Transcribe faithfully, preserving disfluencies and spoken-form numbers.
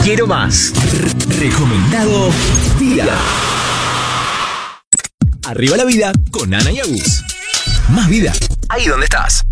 quiero más. Recomendado Vida. Arriba la vida con Ana y Agus. Más vida ahí donde estás.